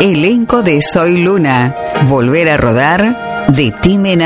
Elenco de Soy Luna. Volver a rodar de Ti me